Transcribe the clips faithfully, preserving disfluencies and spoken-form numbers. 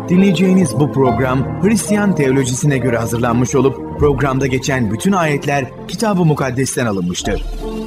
Dinleyeceğiniz bu program Hristiyan teolojisine göre hazırlanmış olup programda geçen bütün ayetler Kitab-ı Mukaddes'ten alınmıştır.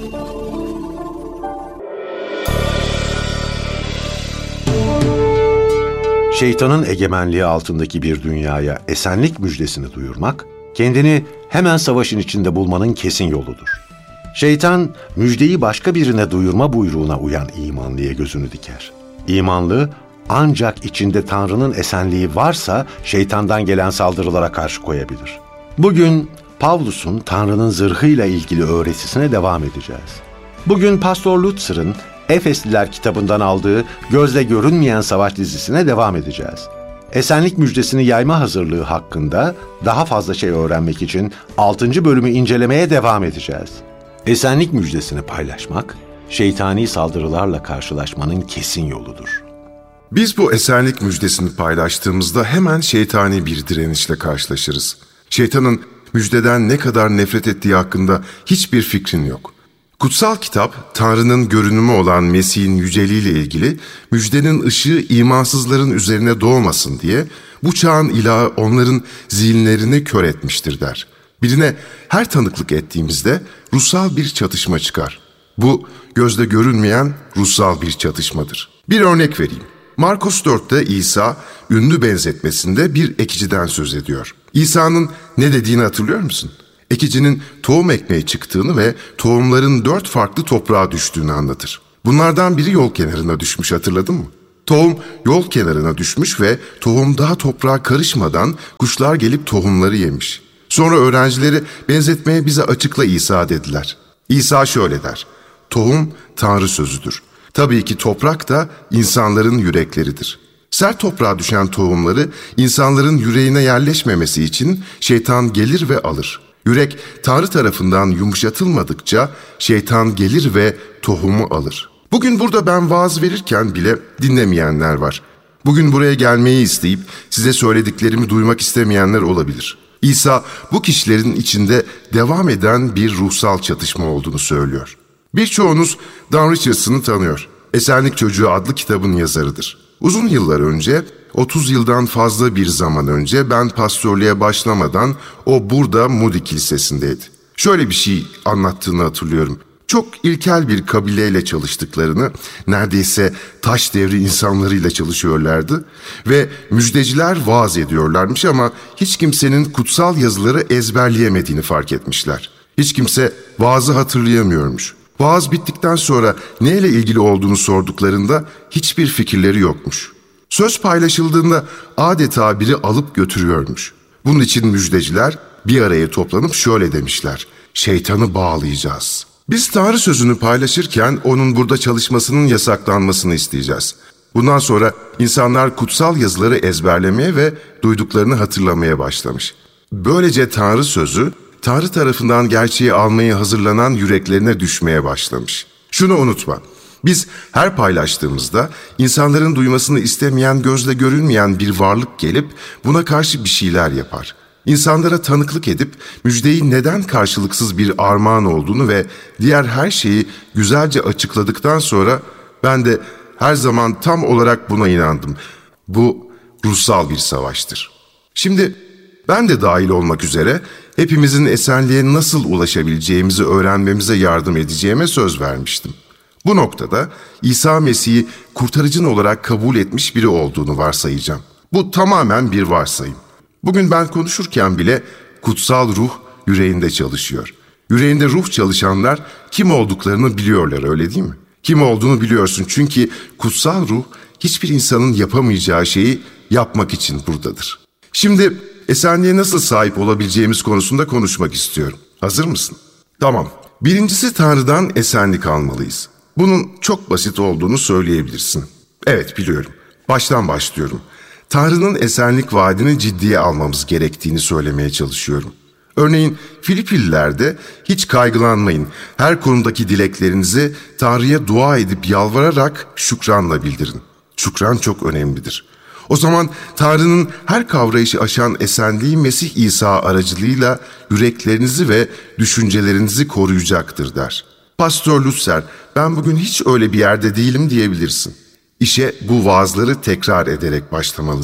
Şeytanın egemenliği altındaki bir dünyaya esenlik müjdesini duyurmak, kendini hemen savaşın içinde bulmanın kesin yoludur. Şeytan, müjdeyi başka birine duyurma buyruğuna uyan imanlıya gözünü diker. İmanlı, ancak içinde Tanrı'nın esenliği varsa şeytandan gelen saldırılara karşı koyabilir. Bugün Pavlus'un Tanrı'nın zırhıyla ilgili öğretisine devam edeceğiz. Bugün Pastor Lutzer'ın Efesliler kitabından aldığı gözle görünmeyen savaş dizisine devam edeceğiz. Esenlik müjdesini yayma hazırlığı hakkında daha fazla şey öğrenmek için altıncı bölümü incelemeye devam edeceğiz. Esenlik müjdesini paylaşmak, şeytani saldırılarla karşılaşmanın kesin yoludur. Biz bu esenlik müjdesini paylaştığımızda hemen şeytani bir direnişle karşılaşırız. Şeytanın müjdeden ne kadar nefret ettiği hakkında hiçbir fikrin yok. Kutsal kitap, Tanrı'nın görünümü olan Mesih'in yüceliğiyle ilgili müjdenin ışığı imansızların üzerine doğmasın diye bu çağın ilahı onların zihinlerini kör etmiştir der. Birine her tanıklık ettiğimizde ruhsal bir çatışma çıkar. Bu gözle görünmeyen ruhsal bir çatışmadır. Bir örnek vereyim. Markus dörtte İsa ünlü benzetmesinde bir ekiciden söz ediyor. İsa'nın ne dediğini hatırlıyor musun? Ekicinin tohum ekmeye çıktığını ve tohumların dört farklı toprağa düştüğünü anlatır. Bunlardan biri yol kenarına düşmüş, hatırladın mı? Tohum yol kenarına düşmüş ve tohum daha toprağa karışmadan kuşlar gelip tohumları yemiş. Sonra öğrencileri benzetmeye bize açıkla İsa dediler. İsa şöyle der: tohum Tanrı sözüdür. Tabii ki toprak da insanların yürekleridir. Sert toprağa düşen tohumları insanların yüreğine yerleşmemesi için şeytan gelir ve alır. Yürek Tanrı tarafından yumuşatılmadıkça şeytan gelir ve tohumu alır. Bugün burada ben vaaz verirken bile dinlemeyenler var. Bugün buraya gelmeyi isteyip size söylediklerimi duymak istemeyenler olabilir. İsa bu kişilerin içinde devam eden bir ruhsal çatışma olduğunu söylüyor. Birçoğunuz Dan Richardson'ı tanıyor. Esenlik Çocuğu adlı kitabın yazarıdır. Uzun yıllar önce, otuz yıldan fazla bir zaman önce ben pastörlüğe başlamadan o burada Moody Kilisesi'ndeydi. Şöyle bir şey anlattığını hatırlıyorum. Çok ilkel bir kabileyle çalıştıklarını, neredeyse taş devri insanlarıyla çalışıyorlardı ve müjdeciler vaaz ediyorlarmış ama hiç kimsenin kutsal yazıları ezberleyemediğini fark etmişler. Hiç kimse vaazı hatırlayamıyormuş. Vaaz bittikten sonra neyle ilgili olduğunu sorduklarında hiçbir fikirleri yokmuş. Söz paylaşıldığında adeta biri alıp götürüyormuş. Bunun için müjdeciler bir araya toplanıp şöyle demişler: şeytanı bağlayacağız. Biz Tanrı sözünü paylaşırken onun burada çalışmasının yasaklanmasını isteyeceğiz. Bundan sonra insanlar kutsal yazıları ezberlemeye ve duyduklarını hatırlamaya başlamış. Böylece Tanrı sözü Tanrı tarafından gerçeği almaya hazırlanan yüreklerine düşmeye başlamış. Şunu unutma, biz her paylaştığımızda insanların duymasını istemeyen, gözle görünmeyen bir varlık gelip buna karşı bir şeyler yapar. İnsanlara tanıklık edip müjdeyi neden karşılıksız bir armağan olduğunu ve diğer her şeyi güzelce açıkladıktan sonra ben de her zaman tam olarak buna inandım. Bu ruhsal bir savaştır. Şimdi ben de dahil olmak üzere hepimizin esenliğe nasıl ulaşabileceğimizi öğrenmemize yardım edeceğime söz vermiştim. Bu noktada İsa Mesih'i kurtarıcın olarak kabul etmiş biri olduğunu varsayacağım. Bu tamamen bir varsayım. Bugün ben konuşurken bile kutsal ruh yüreğinde çalışıyor. Yüreğinde ruh çalışanlar kim olduklarını biliyorlar, öyle değil mi? Kim olduğunu biliyorsun çünkü kutsal ruh hiçbir insanın yapamayacağı şeyi yapmak için buradadır. Şimdi esenliğe nasıl sahip olabileceğimiz konusunda konuşmak istiyorum. Hazır mısın? Tamam. Birincisi Tanrı'dan esenlik almalıyız. Bunun çok basit olduğunu söyleyebilirsin. Evet, biliyorum. Baştan başlıyorum. Tanrı'nın esenlik vaadini ciddiye almamız gerektiğini söylemeye çalışıyorum. Örneğin Filipililerde hiç kaygılanmayın, her konudaki dileklerinizi Tanrı'ya dua edip yalvararak şükranla bildirin. Şükran çok önemlidir. O zaman Tanrı'nın her kavrayışı aşan esenliği Mesih İsa aracılığıyla yüreklerinizi ve düşüncelerinizi koruyacaktır der. Pastor Lutzer, ben bugün hiç öyle bir yerde değilim diyebilirsin. İşe bu vaazları tekrar ederek başlamalısın.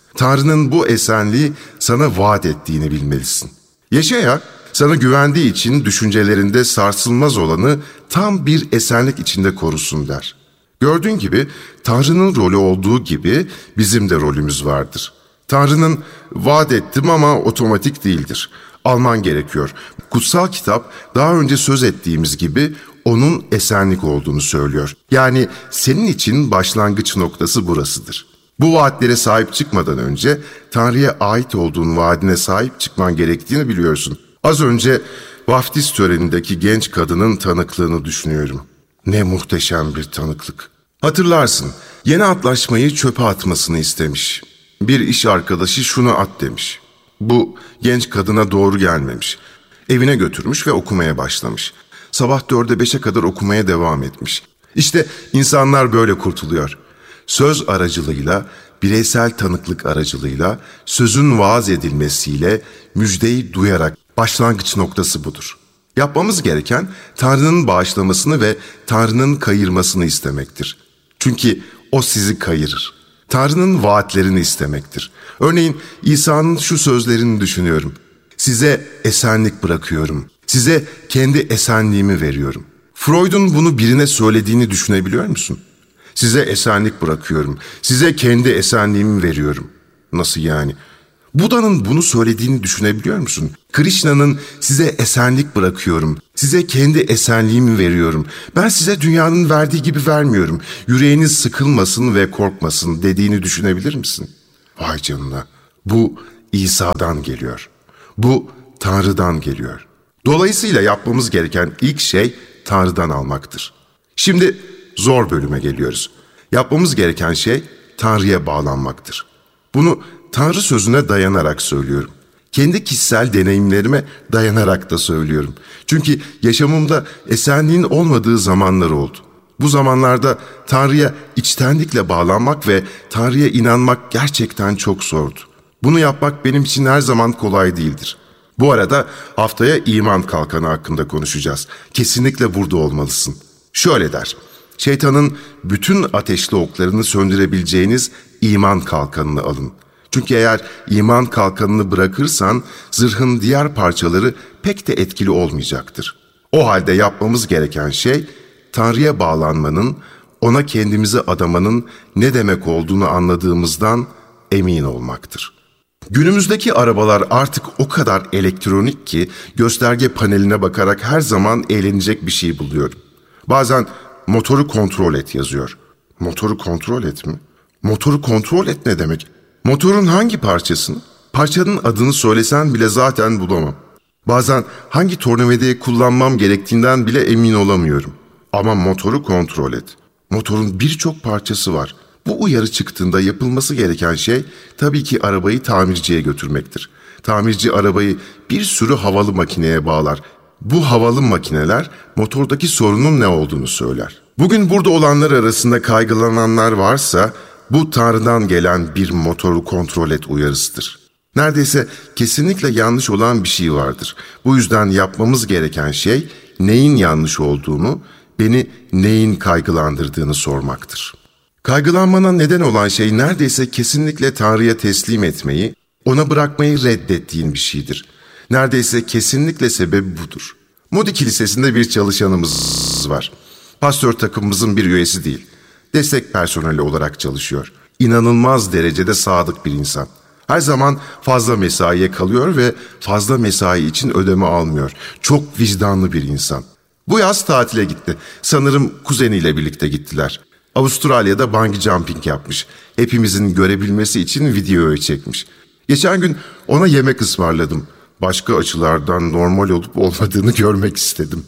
Tanrı'nın bu esenliği sana vaat ettiğini bilmelisin. Yeşaya, sana güvendiği için düşüncelerinde sarsılmaz olanı tam bir esenlik içinde korusun der. Gördüğün gibi Tanrı'nın rolü olduğu gibi bizim de rolümüz vardır. Tanrı'nın vaat ettim ama otomatik değildir. Alman gerekiyor. Kutsal kitap daha önce söz ettiğimiz gibi onun esenlik olduğunu söylüyor. Yani senin için başlangıç noktası burasıdır. Bu vaatlere sahip çıkmadan önce Tanrı'ya ait olduğun vaadine sahip çıkman gerektiğini biliyorsun. Az önce vaftiz törenindeki genç kadının tanıklığını düşünüyorum. Ne muhteşem bir tanıklık. Hatırlarsın, yeni antlaşmayı çöpe atmasını istemiş. Bir iş arkadaşı şunu at demiş. Bu genç kadına doğru gelmemiş. Evine götürmüş ve okumaya başlamış. Sabah dörde beşe kadar okumaya devam etmiş. İşte insanlar böyle kurtuluyor. Söz aracılığıyla, bireysel tanıklık aracılığıyla, sözün vaaz edilmesiyle, müjdeyi duyarak başlangıç noktası budur. Yapmamız gereken Tanrı'nın bağışlamasını ve Tanrı'nın kayırmasını istemektir. Çünkü o sizi kayırır. Tanrı'nın vaatlerini istemektir. Örneğin İsa'nın şu sözlerini düşünüyorum. Size esenlik bırakıyorum. Size kendi esenliğimi veriyorum. Freud'un bunu birine söylediğini düşünebiliyor musun? Size esenlik bırakıyorum. Size kendi esenliğimi veriyorum. Nasıl yani? Buda'nın bunu söylediğini düşünebiliyor musun? Krishna'nın size esenlik bırakıyorum. Size kendi esenliğimi veriyorum. Ben size dünyanın verdiği gibi vermiyorum. Yüreğiniz sıkılmasın ve korkmasın dediğini düşünebilir misin? Vay canına. Bu İsa'dan geliyor. Bu Tanrı'dan geliyor. Dolayısıyla yapmamız gereken ilk şey Tanrı'dan almaktır. Şimdi zor bölüme geliyoruz. Yapmamız gereken şey Tanrı'ya bağlanmaktır. Bunu Tanrı sözüne dayanarak söylüyorum. Kendi kişisel deneyimlerime dayanarak da söylüyorum. Çünkü yaşamımda esenliğin olmadığı zamanlar oldu. Bu zamanlarda Tanrı'ya içtenlikle bağlanmak ve Tanrı'ya inanmak gerçekten çok zordu. Bunu yapmak benim için her zaman kolay değildir. Bu arada haftaya iman kalkanı hakkında konuşacağız. Kesinlikle burada olmalısın. Şöyle der, şeytanın bütün ateşli oklarını söndürebileceğiniz iman kalkanını alın. Çünkü eğer iman kalkanını bırakırsan zırhın diğer parçaları pek de etkili olmayacaktır. O halde yapmamız gereken şey Tanrı'ya bağlanmanın, ona kendimizi adamanın ne demek olduğunu anladığımızdan emin olmaktır. Günümüzdeki arabalar artık o kadar elektronik ki gösterge paneline bakarak her zaman eğlenecek bir şey buluyorum. Bazen motoru kontrol et yazıyor. Motoru kontrol et mi? Motoru kontrol et ne demek? Motorun hangi parçasını? Parçanın adını söylesen bile zaten bulamam. Bazen hangi tornavidayı kullanmam gerektiğinden bile emin olamıyorum. Ama motoru kontrol et. Motorun birçok parçası var. Bu uyarı çıktığında yapılması gereken şey tabii ki arabayı tamirciye götürmektir. Tamirci arabayı bir sürü havalı makineye bağlar. Bu havalı makineler motordaki sorunun ne olduğunu söyler. Bugün burada olanlar arasında kaygılananlar varsa bu Tanrı'dan gelen bir motoru kontrol et uyarısıdır. Neredeyse kesinlikle yanlış olan bir şey vardır. Bu yüzden yapmamız gereken şey neyin yanlış olduğunu, beni neyin kaygılandırdığını sormaktır. Kaygılanmana neden olan şey neredeyse kesinlikle Tanrı'ya teslim etmeyi, ona bırakmayı reddettiğin bir şeydir. Neredeyse kesinlikle sebebi budur. Moody Kilisesi'nde bir çalışanımız var. Pastör takımımızın bir üyesi değil. Destek personeli olarak çalışıyor. İnanılmaz derecede sadık bir insan. Her zaman fazla mesaiye kalıyor ve fazla mesai için ödeme almıyor. Çok vicdanlı bir insan. Bu yaz tatile gitti. Sanırım kuzeniyle birlikte gittiler. Avustralya'da bungee jumping yapmış. Hepimizin görebilmesi için videoyu çekmiş. Geçen gün ona yemek ısmarladım. Başka açılardan normal olup olmadığını görmek istedim.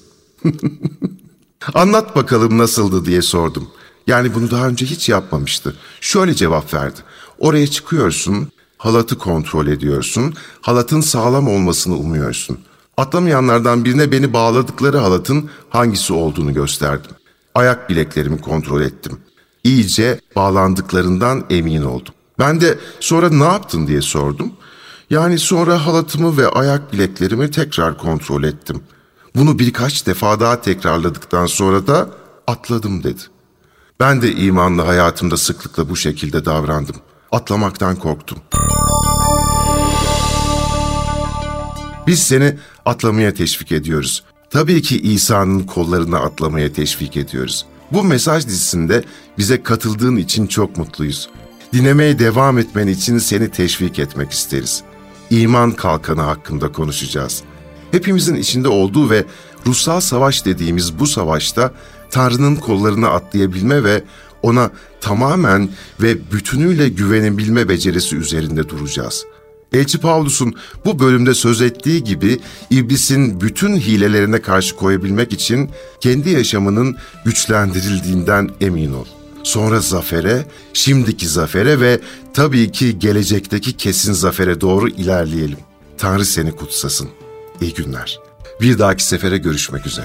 Anlat bakalım nasıldı diye sordum. Yani bunu daha önce hiç yapmamıştı. Şöyle cevap verdi. Oraya çıkıyorsun, halatı kontrol ediyorsun, halatın sağlam olmasını umuyorsun. Atlamayanlardan birine beni bağladıkları halatın hangisi olduğunu gösterdim. Ayak bileklerimi kontrol ettim. İyice bağlandıklarından emin oldum. Ben de sonra ne yaptın diye sordum. Yani sonra halatımı ve ayak bileklerimi tekrar kontrol ettim. Bunu birkaç defa daha tekrarladıktan sonra da atladım dedi. Ben de imanlı hayatımda sıklıkla bu şekilde davrandım. atlamaktan korktum. Biz seni atlamaya teşvik ediyoruz. Tabii ki İsa'nın kollarına atlamaya teşvik ediyoruz. Bu mesaj dizisinde bize katıldığın için çok mutluyuz. Dinlemeye devam etmen için seni teşvik etmek isteriz. İman kalkanı hakkında konuşacağız. Hepimizin içinde olduğu ve ruhsal savaş dediğimiz bu savaşta Tanrı'nın kollarına atlayabilme ve ona tamamen ve bütünüyle güvenebilme becerisi üzerinde duracağız. Elçi Pavlus'un bu bölümde söz ettiği gibi iblisin bütün hilelerine karşı koyabilmek için kendi yaşamının güçlendirildiğinden emin ol. Sonra zafere, şimdiki zafere ve tabii ki gelecekteki kesin zafere doğru ilerleyelim. Tanrı seni kutsasın. İyi günler. Bir dahaki sefere görüşmek üzere.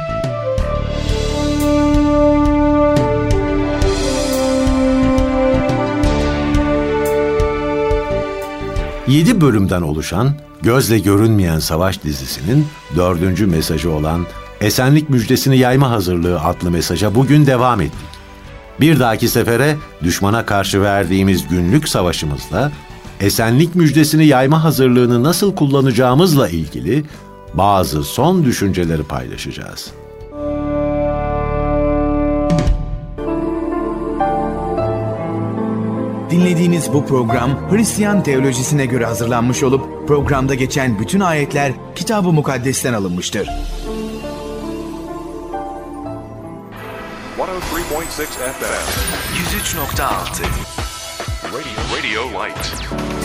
Yedi bölümden oluşan Gözle Görünmeyen Savaş dizisinin dördüncü mesajı olan Esenlik Müjdesini Yayma Hazırlığı adlı mesaja bugün devam ettik. Bir dahaki sefere düşmana karşı verdiğimiz günlük savaşımızla esenlik müjdesini yayma hazırlığını nasıl kullanacağımızla ilgili bazı son düşünceleri paylaşacağız. Dinlediğiniz bu program Hristiyan teolojisine göre hazırlanmış olup programda geçen bütün ayetler Kitab-ı Mukaddes'ten alınmıştır. yüz üç nokta altı Radio, Radio Light.